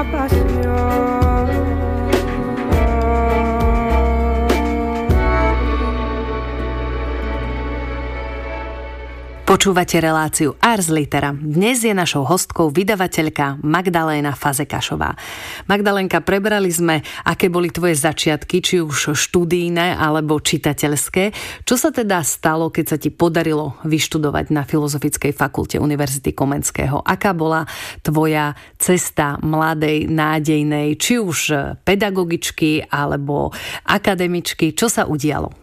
la pasión. Počúvate reláciu Ars Litera. Dnes je našou hostkou vydavateľka Magdaléna Fazekašová. Magdalénka, prebrali sme, aké boli tvoje začiatky, či už študijné alebo čitateľské. Čo sa teda stalo, keď sa ti podarilo vyštudovať na Filozofickej fakulte Univerzity Komenského? Aká bola tvoja cesta mladej, nádejnej, či už pedagogičky alebo akademičky? Čo sa udialo?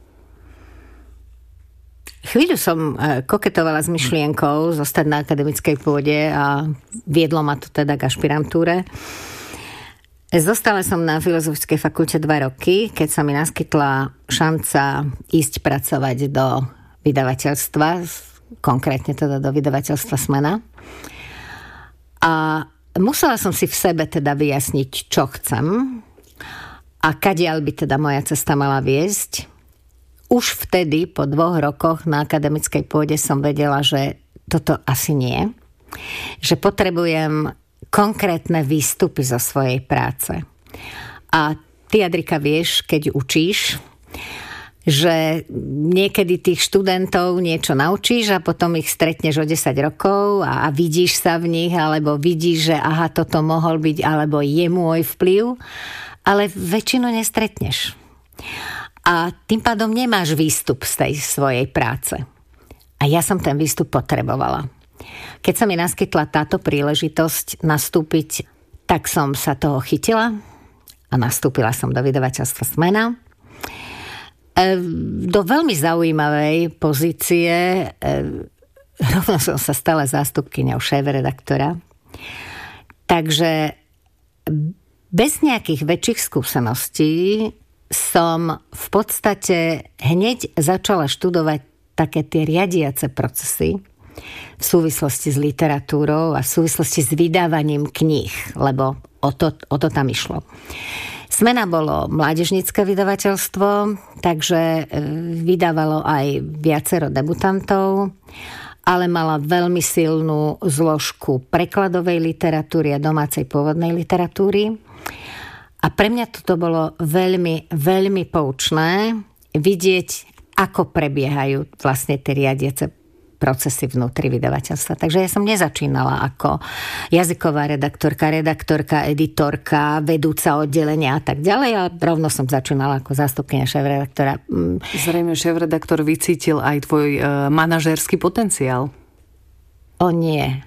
Chvíľu som koketovala s myšlienkou zostať na akademickej pôde a viedlo ma to teda k ašpirantúre. Zostala som na Filozofickej fakulte 2 roky, keď sa mi naskytla šanca ísť pracovať do vydavateľstva, konkrétne teda do vydavateľstva Smena. A musela som si v sebe teda vyjasniť, čo chcem a kadiaľ by teda moja cesta mala viesť. Už vtedy, po 2 rokoch na akademickej pôde som vedela, že toto asi nie. Že potrebujem konkrétne výstupy zo svojej práce. A ty, Adrika, vieš, keď učíš, že niekedy tých študentov niečo naučíš a potom ich stretneš o 10 rokov a vidíš sa v nich, alebo vidíš, že aha, toto mohol byť, alebo je môj vplyv, ale väčšinu nestretneš. A tým pádom nemáš výstup z tej svojej práce. A ja som ten výstup potrebovala. Keď sa mi naskytla táto príležitosť nastúpiť, tak som sa toho chytila a nastúpila som do vydavateľstva Smena. Do veľmi zaujímavej pozície, rovno som sa stala zástupkyňou šéfredaktora. Takže bez nejakých väčších skúseností som v podstate hneď začala študovať také tie riadiace procesy v súvislosti s literatúrou a v súvislosti s vydávaním kníh, lebo o to tam išlo. Smena bolo mládežnícke vydavateľstvo, takže vydávalo aj viacero debutantov, ale mala veľmi silnú zložku prekladovej literatúry a domácej pôvodnej literatúry. A pre mňa toto bolo veľmi, veľmi poučné vidieť, ako prebiehajú vlastne tie riadiace procesy vnútri vydavateľstva. Takže ja som nezačínala ako jazyková redaktorka, editorka, vedúca oddelenia a tak ďalej, ale rovno som začínala ako zástupkyňa šéfredaktora. Zrejme šéfredaktor vycítil aj tvoj manažérsky potenciál. O nie.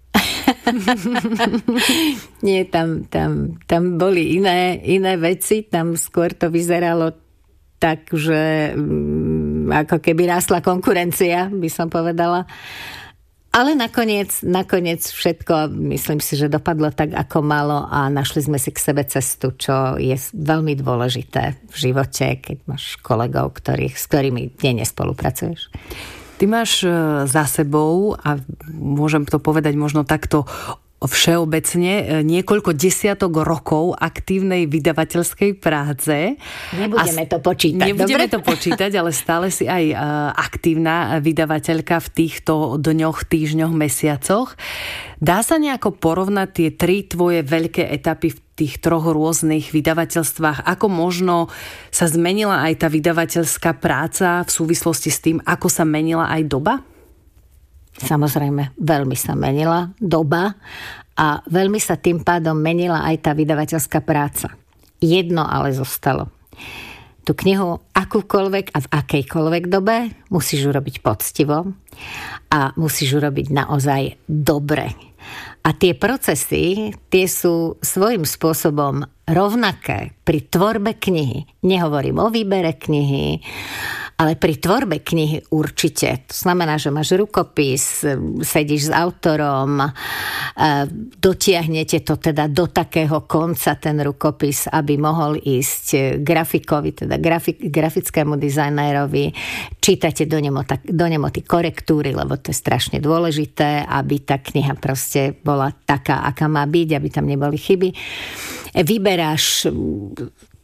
Nie, tam boli iné veci, tam skôr to vyzeralo tak, že ako keby rástla konkurencia, by som povedala. Ale nakoniec všetko, myslím si, že dopadlo tak, ako malo a našli sme si k sebe cestu, čo je veľmi dôležité v živote, keď máš kolegov, s ktorými denne spolupracuješ. Ty máš za sebou, a môžem to povedať možno takto všeobecne, niekoľko desiatok rokov aktívnej vydavateľskej práce. Nebudeme to počítať, Nebudeme to počítať, ale stále si aj aktívna vydavateľka v týchto dňoch, týždňoch, mesiacoch. Dá sa nejako porovnať tie 3 tvoje veľké etapy v tých 3 rôznych vydavateľstvách? Ako možno sa zmenila aj tá vydavateľská práca v súvislosti s tým, ako sa menila aj doba? Samozrejme, veľmi sa menila doba a veľmi sa tým pádom menila aj tá vydavateľská práca. Jedno ale zostalo. Tú knihu akúkoľvek a v akejkoľvek dobe musíš urobiť poctivo a musíš urobiť naozaj dobre. A tie procesy, tie sú svojím spôsobom rovnaké pri tvorbe knihy. Nehovorím o výbere knihy, ale pri tvorbe knihy určite. To znamená, že máš rukopis, sedíš s autorom, dotiahnete to teda do takého konca ten rukopis, aby mohol ísť grafikovi, teda grafickému dizajnérovi. Čítate do nemoty korektúry, lebo to je strašne dôležité, aby tá kniha proste bola taká, aká má byť, aby tam neboli chyby. Vyberáš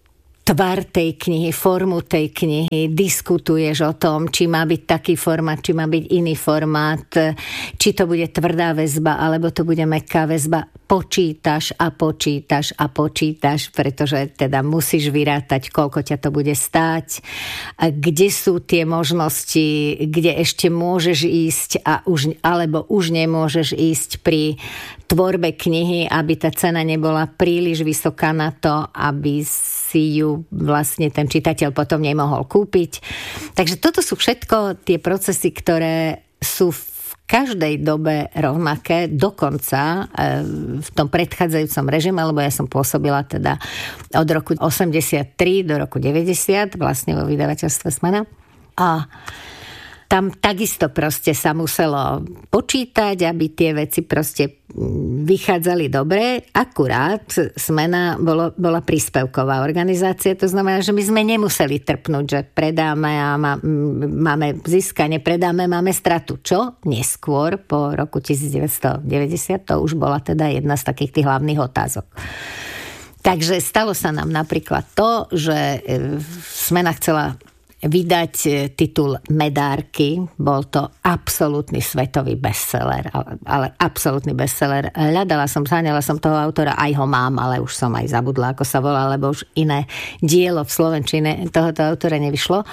tvar tej knihy, formu tej knihy, diskutuješ o tom, či má byť taký formát, či má byť iný formát, či to bude tvrdá väzba, alebo to bude mäkká väzba. Počítaš a počítaš a počítaš, pretože teda musíš vyrátať, koľko ťa to bude stáť, kde sú tie možnosti, kde ešte môžeš ísť alebo už nemôžeš ísť pri tvorbe knihy, aby tá cena nebola príliš vysoká na to, aby si ju vlastne ten čitateľ potom nemohol kúpiť. Takže toto sú všetko tie procesy, ktoré sú v každej dobe rovnaké, dokonca v tom predchádzajúcom režime, lebo ja som pôsobila teda od roku 83 do roku 90 vlastne vo vydavateľstve Smena. A tam takisto proste sa muselo počítať, aby tie veci proste vychádzali dobre. Akurát Smena bola príspevková organizácia, to znamená, že my sme nemuseli trpnúť, že predáme a máme získanie, predáme, máme stratu. Čo? Neskôr, po roku 1990, to už bola teda jedna z takých tých hlavných otázok. Takže stalo sa nám napríklad to, že Smena chcela vydať titul Medárky. Bol to absolútny svetový bestseller, ale absolútny bestseller. Zaňala som toho autora, aj ho mám, ale už som aj zabudla, ako sa volá, lebo už iné dielo v slovenčine tohoto autora nevyšlo.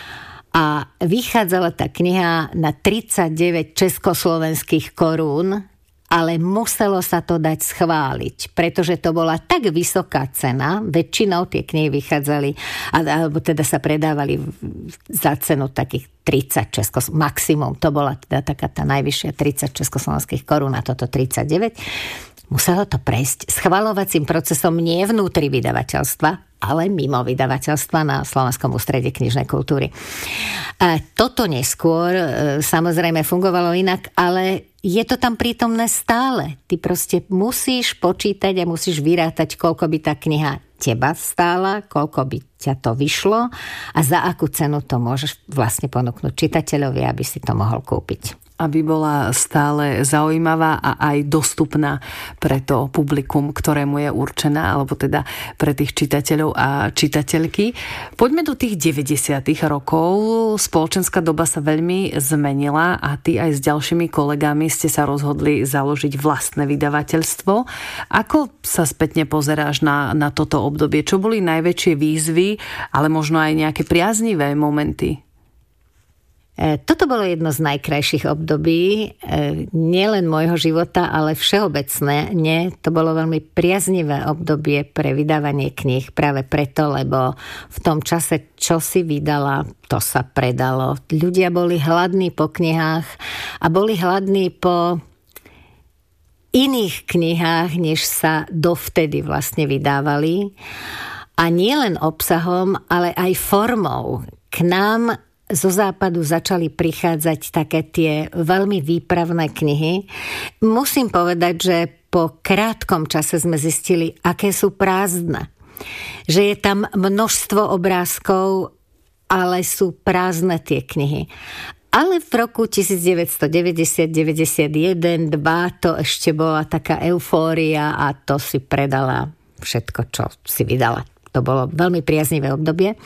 A vychádzala tá kniha na 39 československých korún, ale muselo sa to dať schváliť, pretože to bola tak vysoká cena, väčšinou tie knihy vychádzali, alebo teda sa predávali za cenu takých 30 maximum, to bola teda taká tá najvyššia 30 československých korún a toto 39. Muselo to prejsť schvaľovacím procesom nie vnútri vydavateľstva, ale mimo vydavateľstva na Slovenskom ústrede knižnej kultúry. Toto neskôr samozrejme fungovalo inak, ale je to tam prítomné stále. Ty proste musíš počítať a musíš vyrátať, koľko by tá kniha teba stála, koľko by ťa to vyšlo a za akú cenu to môžeš vlastne ponúknuť čitateľovi, aby si to mohol kúpiť. Aby bola stále zaujímavá a aj dostupná pre to publikum, ktorému je určená, alebo teda pre tých čitateľov a čitateľky. Poďme do tých 90. rokov. Spoločenská doba sa veľmi zmenila a ty aj s ďalšími kolegami ste sa rozhodli založiť vlastné vydavateľstvo. Ako sa spätne pozeráš na toto obdobie? Čo boli najväčšie výzvy, ale možno aj nejaké priaznivé momenty? Toto bolo jedno z najkrajších období, nielen môjho života, ale všeobecné. To bolo veľmi priaznivé obdobie pre vydávanie kníh práve preto, lebo v tom čase, čo si vydala, to sa predalo. Ľudia boli hladní po knihách a boli hladní po iných knihách, než sa dovtedy vlastne vydávali. A nielen obsahom, ale aj formou. K nám zo západu začali prichádzať také tie veľmi výpravné knihy. Musím povedať, že po krátkom čase sme zistili, aké sú prázdne. Že je tam množstvo obrázkov, ale sú prázdne tie knihy. Ale v roku 1990, 91, 2 to ešte bola taká eufória a to si predala všetko, čo si vydala. To bolo veľmi priaznivé obdobie.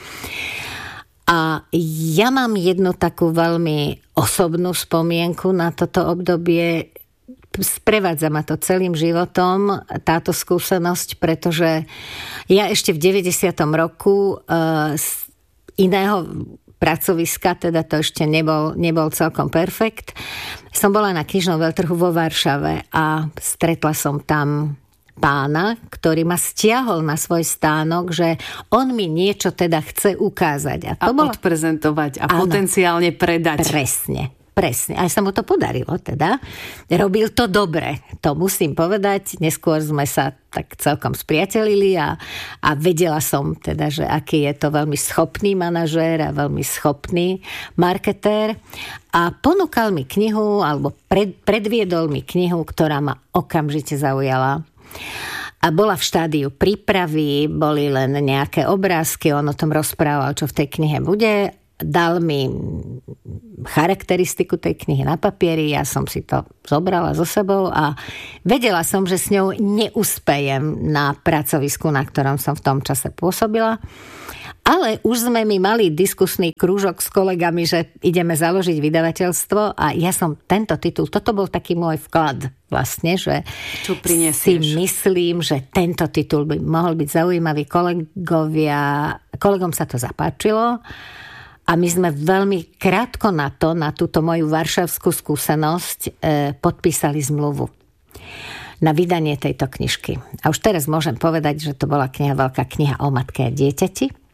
A ja mám jednu takú veľmi osobnú spomienku na toto obdobie. Sprevádza ma to celým životom, táto skúsenosť, pretože ja ešte v 90. roku z iného pracoviska, teda to ešte nebol celkom perfekt, som bola na knižnom veľtrhu vo Varšave a stretla som tam pána, ktorý ma stiahol na svoj stánok, že on mi niečo teda chce ukázať. A odprezentovať a potenciálne predať. Presne. Aj sa mu to podarilo teda. Robil to dobre, to musím povedať. Neskôr sme sa tak celkom spriatelili a vedela som teda, že aký je to veľmi schopný manažér a veľmi schopný marketér. A ponúkal mi knihu, alebo predviedol mi knihu, ktorá ma okamžite zaujala. A bola v štádiu prípravy, boli len nejaké obrázky, on o tom rozprával, čo v tej knihe bude dal mi charakteristiku tej knihy na papieri, ja som si to zobrala so sebou a vedela som, že s ňou neúspejem na pracovisku, na ktorom som v tom čase pôsobila. Ale už sme mi mali diskusný krúžok s kolegami, že ideme založiť vydavateľstvo a ja som tento titul, toto bol taký môj vklad vlastne, že si myslím, že tento titul by mohol byť zaujímavý. Kolegom sa to zapáčilo a my sme veľmi krátko na túto moju varšavskú skúsenosť podpísali zmluvu na vydanie tejto knižky. A už teraz môžem povedať, že to bola veľká kniha o matke a dieťati.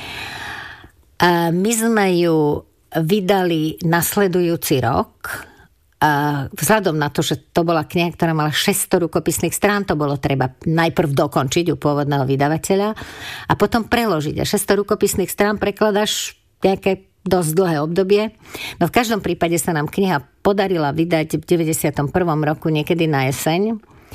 A my sme ju vydali nasledujúci rok. A vzhľadom na to, že to bola kniha, ktorá mala 600 rukopisných strán, to bolo treba najprv dokončiť u pôvodného vydavateľa a potom preložiť. A 600 rukopisných strán prekladáš nejaké dosť dlhé obdobie. No v každom prípade sa nám kniha podarila vydať v 91. roku, niekedy na jeseň.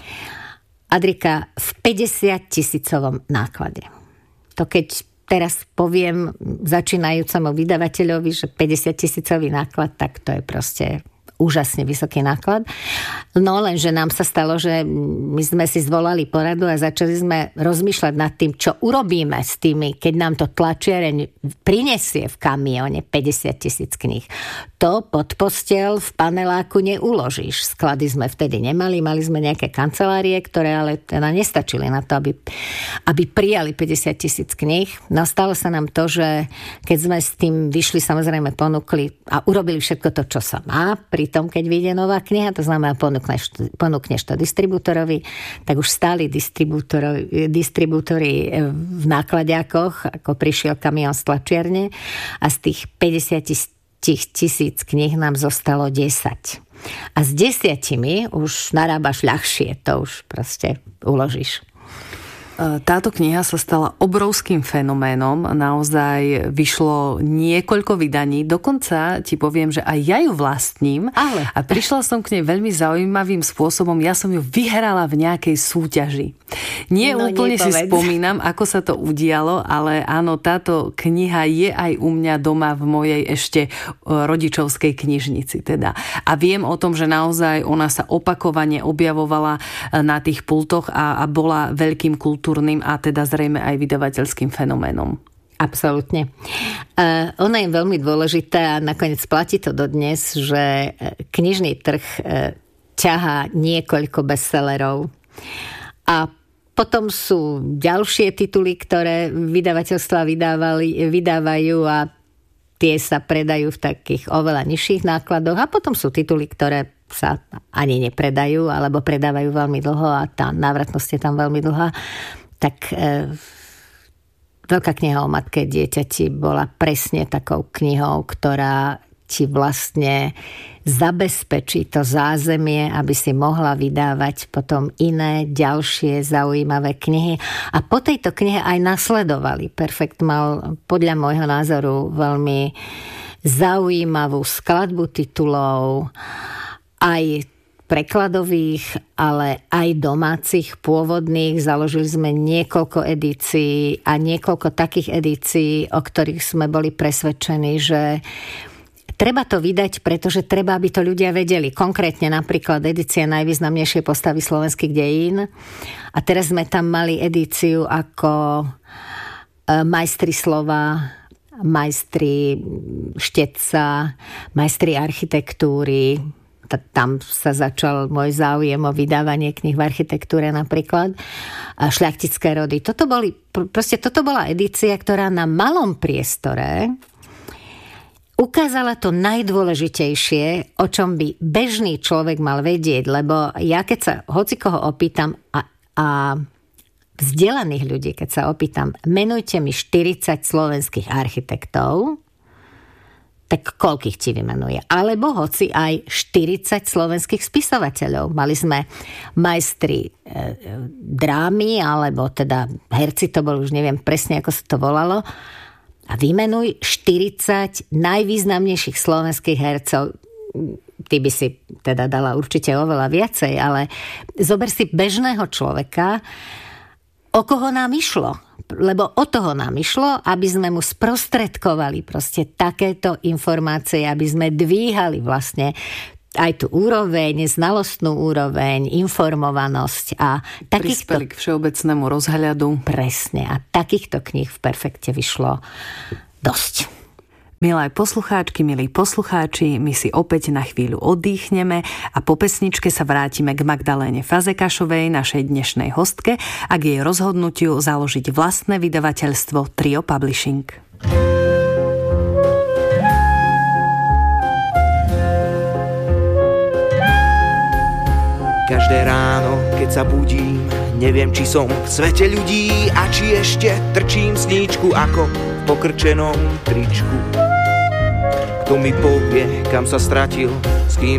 Adrika, v 50 000 náklade. To keď teraz poviem začínajúcemu vydavateľovi, že 50 000 náklad, tak to je proste úžasne vysoký náklad. No lenže nám sa stalo, že my sme si zvolali poradu a začali sme rozmýšľať nad tým, čo urobíme s tými, keď nám to tlačiareň prinesie v kamióne 50 000 kníh. To pod posteľ v paneláku neuložíš. Sklady sme vtedy nemali, mali sme nejaké kancelárie, ktoré ale teda nestačili na to, aby prijali 50 000 kníh. No stalo sa nám to, že keď sme s tým vyšli, samozrejme ponúkli a urobili všetko to, čo sa má pri tom, keď vyjde nová kniha, to znamená ponúkneš to distribútorovi, tak už stáli distribútori v nákladiakoch, ako prišiel kamión z tlačiarne a z tých 50 000 kníh nám zostalo 10. A s 10 už narábaš ľahšie, to už proste uložíš. Táto kniha sa stala obrovským fenoménom, naozaj vyšlo niekoľko vydaní, dokonca ti poviem, že aj ja ju vlastním. Ale. A prišla som k nej veľmi zaujímavým spôsobom, ja som ju vyhrala v nejakej súťaži. Nie úplne si spomínam, ako sa to udialo, ale áno, táto kniha je aj u mňa doma v mojej ešte rodičovskej knižnici teda. A viem o tom, že naozaj ona sa opakovane objavovala na tých pultoch a bola veľkým kultúrnym a teda zrejme aj vydavateľským fenoménom. Absolútne. Ono je veľmi dôležité a nakoniec platí to dodnes, že knižný trh ťahá niekoľko bestsellerov a potom sú ďalšie tituly, ktoré vydavateľstvá vydávajú a tie sa predajú v takých oveľa nižších nákladoch a potom sú tituly, ktoré sa ani nepredajú alebo predávajú veľmi dlho a tá návratnosť je tam veľmi dlhá. Tak veľká kniha o matke a dieťati bola presne takou knihou, ktorá ti vlastne zabezpečí to zázemie, aby si mohla vydávať potom iné, ďalšie zaujímavé knihy. A po tejto knihe aj nasledovali. Perfekt mal podľa môjho názoru veľmi zaujímavú skladbu titulov, aj prekladových, ale aj domácich, pôvodných. Založili sme niekoľko edícií a niekoľko takých edícií, o ktorých sme boli presvedčení, že treba to vydať, pretože treba, aby to ľudia vedeli. Konkrétne napríklad edícia najvýznamnejšej postavy slovenských dejín. A teraz sme tam mali edíciu ako Majstri slova, Majstri štetca, Majstri architektúry. Tam sa začal môj záujem o vydávanie kníh v architektúre napríklad. A Šľachtické rody. Toto bola edícia, ktorá na malom priestore ukázala to najdôležitejšie, o čom by bežný človek mal vedieť, lebo ja keď sa hocikoho opýtam a vzdelaných ľudí, keď sa opýtam, menujte mi 40 slovenských architektov, tak koľkých ti vymenuje? Alebo hoci aj 40 slovenských spisovateľov. Mali sme majstri drámy, alebo teda herci, to bol už neviem presne, ako sa to volalo. A vymenuj 40 najvýznamnejších slovenských hercov. Ty by si teda dala určite oveľa viacej, ale zober si bežného človeka, o koho nám išlo. lebo o toho nám išlo, aby sme mu sprostredkovali proste takéto informácie, aby sme dvíhali vlastne aj tú úroveň, znalostnú úroveň, informovanosť a takýchto... Prispeli k všeobecnému rozhľadu. Presne. A takýchto kníh v Perfekte vyšlo dosť. Milé poslucháčky, milí poslucháči, my si opäť na chvíľu oddychneme a po pesničke sa vrátime k Magdaléne Fazekašovej, našej dnešnej hostke, a k jej rozhodnutiu založiť vlastné vydavateľstvo Trio Publishing. Každé ráno, keď sa budím, neviem, či som v svete ľudí a či ešte trčím sníčku ako v pokrčenom tričku. Kto mi povie, kam sa stratil, s kým